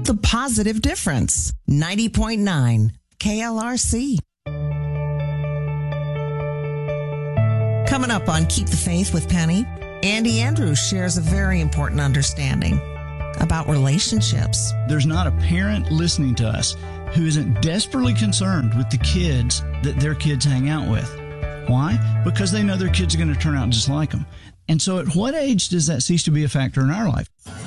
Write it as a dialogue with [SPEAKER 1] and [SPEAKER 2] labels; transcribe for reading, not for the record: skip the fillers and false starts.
[SPEAKER 1] the positive difference. 90.9 KLRC. Coming up on Keep the Faith with Penny, Andy Andrews shares a very important understanding about relationships.
[SPEAKER 2] There's not a parent listening to us who isn't desperately concerned with the kids that their kids hang out with. Why? Because they know their kids are going to turn out just like them. And so at what age does that cease to be a factor in our life?